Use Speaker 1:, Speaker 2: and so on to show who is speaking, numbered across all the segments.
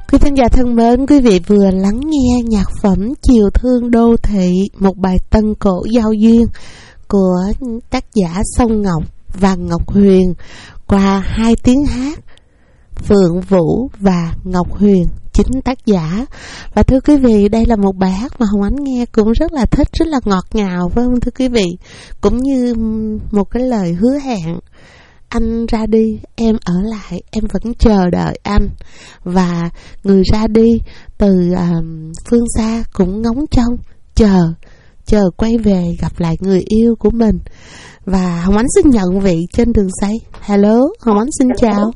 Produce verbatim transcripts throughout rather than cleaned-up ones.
Speaker 1: Quý thính giả thân mến, quý vị vừa lắng nghe nhạc phẩm Chiều Thương Đô Thị, một bài tân cổ giao duyên của tác giả Song Ngọc và Ngọc Huyền qua hai tiếng hát Phượng Vũ và Ngọc Huyền, chính tác giả. Và thưa quý vị, đây là một bài hát mà Hồng Ánh nghe cũng rất là thích, rất là ngọt ngào, phải không thưa quý vị? Cũng như một cái lời hứa hẹn, anh ra đi, em ở lại, em vẫn chờ đợi anh. Và người ra đi từ uh, phương xa cũng ngóng trông, chờ, chờ quay về gặp lại người yêu của mình. Và Hồng Ánh xin nhận vị trên đường dây. Hello, Hồng Ánh xin chào.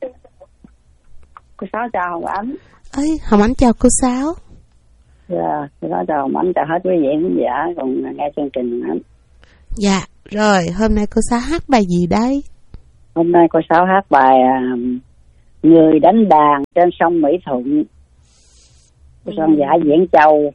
Speaker 2: Cô Sáu chào Hồng Ánh.
Speaker 1: Ơi, Hồng Ánh chào cô Sáu.
Speaker 2: Dạ, cô Sáu chào Hồng Ánh, chào hết quý vị khán giả cùng nghe chương trình Hồng Ánh.
Speaker 1: Dạ, rồi, hôm nay cô Sáu hát bài gì đây?
Speaker 2: Hôm nay cô Sáu hát bài uh, Người đánh đàn trên sông Mỹ Thuận, của soạn giả Diễn Châu.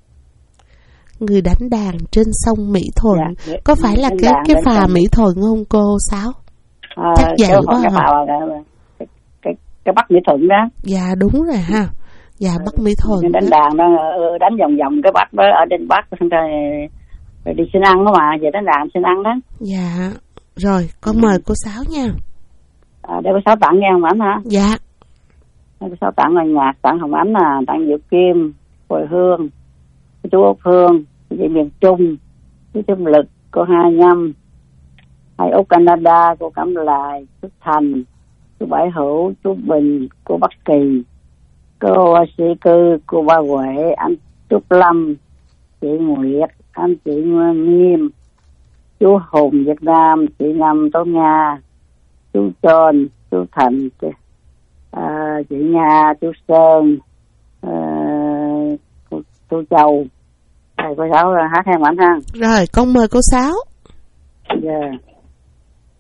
Speaker 1: Người đánh đàn trên sông Mỹ Thuận. Dạ, có phải là cái cái phà sông... Mỹ Thuận không cô Sáu?
Speaker 2: À,
Speaker 1: chắc vậy quá
Speaker 2: cái,
Speaker 1: hả?
Speaker 2: cái, cái, cái Bắc Mỹ Thuận đó.
Speaker 1: Dạ đúng rồi ha. Dạ Bắc Mỹ Thuận.
Speaker 2: Người đánh đàn đó, đánh vòng vòng cái Bắc đó, ở trên Bắc xong rồi, rồi đi xin ăn đó mà, về đánh đàn xin ăn đó.
Speaker 1: Dạ. Rồi, con mời cô Sáu nha.
Speaker 2: À, để cô Sáu tặng nghe Hồng Ánh hả?
Speaker 1: Dạ.
Speaker 2: Cô Sáu tặng là nhạc, tặng Hồng Ánh là tặng Diệu Kim, Hồi Hương, chú Úc Hương, chị miền Trung, chú Trung Lực, cô Hai Nhâm, hai Úc Canada, cô Cẩm Lài, chú Thành, chú Bảy Hữu, chú Bình, cô Bắc Kỳ, cô Sĩ Cư, cô Ba Huệ, anh Trúc Lâm, chị Nguyệt, anh chị Nghiêm, chú Hùng Việt Nam, chị Ngâm Tố Nga, chú Trôn, chú Thành, chị, à, chị Nga, chú Sơn, à, cô, chú Châu. Thầy cô Sáu hát em ảnh ha.
Speaker 1: Rồi con mời cô Sáu.
Speaker 2: Dạ. Yeah.